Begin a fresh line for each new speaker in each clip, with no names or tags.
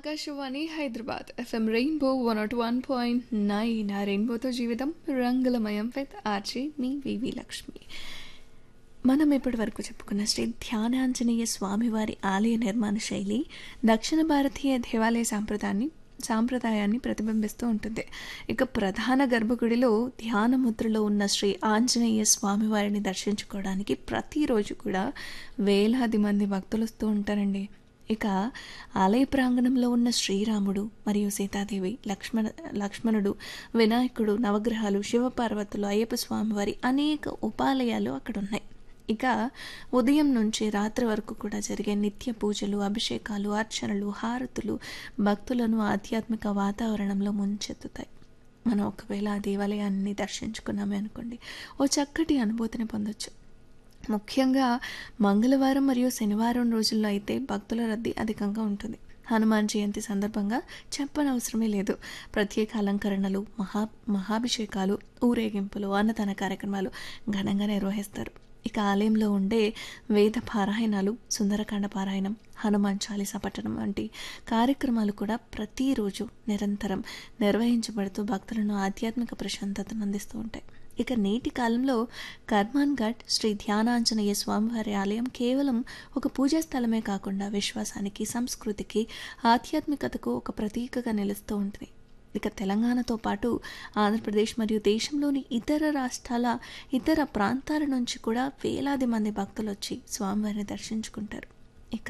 Akashvani Hyderabad FM rainbow 101.9 ఆ రెయిన్బోతో జీవితం రంగులమయం విత్ ఆర్జే మీ వివి లక్ష్మి. మనం ఇప్పటి వరకు చెప్పుకున్న శ్రీ ధ్యానాంజనేయ స్వామివారి ఆలయ నిర్మాణ శైలి దక్షిణ భారతీయ దేవాలయ సాంప్రదాయాన్ని ప్రతిబింబిస్తూ ఉంటుంది. ఇక ప్రధాన గర్భగుడిలో ధ్యాన ముద్రలో ఉన్న శ్రీ ఆంజనేయ స్వామివారిని దర్శించుకోవడానికి ప్రతిరోజు కూడా వేలాది మంది భక్తులు వస్తూ ఉంటారండి. ఇక ఆలయ ప్రాంగణంలో ఉన్న శ్రీరాముడు మరియు సీతాదేవి, లక్ష్మణుడు, వినాయకుడు, నవగ్రహాలు, శివపార్వతులు, అయ్యప్ప స్వామివారి అనేక ఉపాలయాలు అక్కడ ఉన్నాయి. ఇక ఉదయం నుంచి రాత్రి వరకు కూడా జరిగే నిత్య పూజలు, అభిషేకాలు, అర్చనలు, హారతులు భక్తులను ఆధ్యాత్మిక వాతావరణంలో ముంచెత్తుతాయి. మనం ఒకవేళ ఆ దేవాలయాన్ని దర్శించుకున్నామే అనుకోండి, ఓ చక్కటి అనుభూతిని పొందొచ్చు. ముఖ్యంగా మంగళవారం మరియు శనివారం రోజుల్లో అయితే భక్తుల రద్దీ అధికంగా ఉంటుంది. హనుమాన్ జయంతి సందర్భంగా చెప్పనవసరమే లేదు. ప్రత్యేక అలంకరణలు, మహాభిషేకాలు, ఊరేగింపులు, అన్నదాన కార్యక్రమాలు ఘనంగా నిర్వహిస్తారు. ఇక ఆలయంలో ఉండే వేద పారాయణాలు, సుందరకాండ పారాయణం, హనుమాన్ చాలీసా పఠనం వంటి కార్యక్రమాలు కూడా ప్రతిరోజు నిరంతరం నిర్వహించబడుతూ భక్తులను ఆధ్యాత్మిక ప్రశాంతతను అందిస్తూ ఉంటాయి. ఇక నేటి కాలంలో కర్మాన్ ఘాట్ శ్రీ ధ్యానాంజనేయ స్వామివారి ఆలయం కేవలం ఒక పూజా స్థలమే కాకుండా విశ్వాసానికి, సంస్కృతికి, ఆధ్యాత్మికతకు ఒక ప్రతీకగా నిలుస్తూ ఉంటుంది. ఇక తెలంగాణతో పాటు ఆంధ్రప్రదేశ్ మరియు దేశంలోని ఇతర రాష్ట్రాల, ఇతర ప్రాంతాల నుంచి కూడా వేలాది మంది భక్తులు వచ్చి స్వామివారిని దర్శించుకుంటారు. ఇక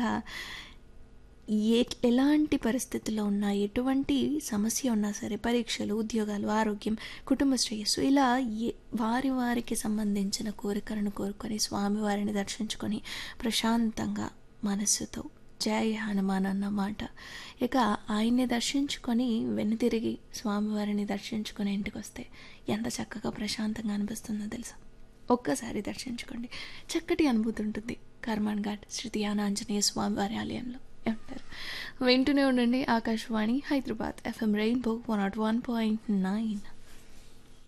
ఎలాంటి పరిస్థితుల్లో ఉన్నా, ఎటువంటి సమస్య ఉన్నా సరే, పరీక్షలు, ఉద్యోగాలు, ఆరోగ్యం, కుటుంబ శ్రేయస్సు, ఇలా వారికి సంబంధించిన కోరికలను కోరుకొని స్వామివారిని దర్శించుకొని ప్రశాంతంగా మనస్సుతో జై హనుమాన్ అన్నమాట. ఇక ఆయన్ని దర్శించుకొని వెనుతిరిగి స్వామివారిని దర్శించుకొని ఇంటికి వస్తే ఎంత చక్కగా ప్రశాంతంగా అనిపిస్తుందో తెలుసా. ఒక్కసారి దర్శించుకోండి, చక్కటి అనుభూతి ఉంటుంది. కర్మాన్ ఘాట్ శ్రీ ధ్యానాంజనేయ స్వామివారి ఆలయంలో ఉంటారు. వింటూనే ఉండండి ఆకాశవాణి హైదరాబాద్ ఎఫ్ఎం రెయిన్బో 101.9.